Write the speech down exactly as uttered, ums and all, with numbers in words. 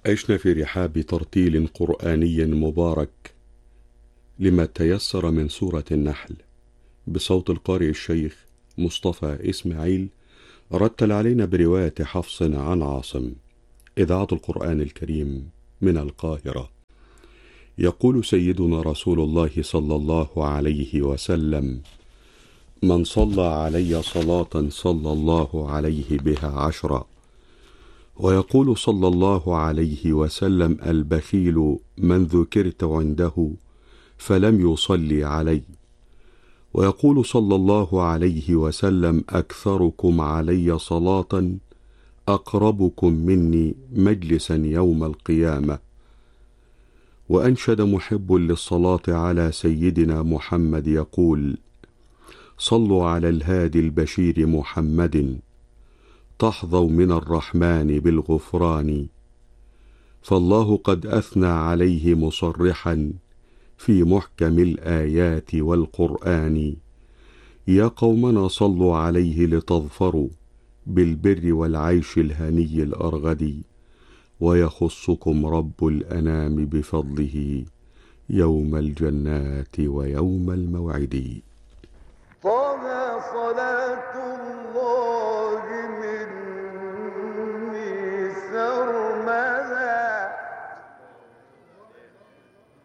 عشنا في رحاب ترتيل قرآني مبارك لما تيسر من سورة النحل بصوت القارئ الشيخ مصطفى إسماعيل، رتل علينا برواية حفص عن عاصم. إذاعة القرآن الكريم من القاهرة. يقول سيدنا رسول الله صلى الله عليه وسلم: من صلى علي صلاة صلى الله عليه بها عشرا. ويقول صلى الله عليه وسلم: البخيل من ذكرت عنده فلم يصلي علي. ويقول صلى الله عليه وسلم: أكثركم علي صلاة أقربكم مني مجلسا يوم القيامة. وأنشد محب للصلاة على سيدنا محمد يقول: صلوا على الهادي البشير محمد تحظوا من الرحمن بالغفران. فالله قد أثنى عليه مصرحا في محكم الآيات والقرآن. يا قومنا صلوا عليه لتظفروا بالبر والعيش الهني الأرغد. ويخصكم رب الأنام بفضله يوم الجنات ويوم الموعد. طه صلاة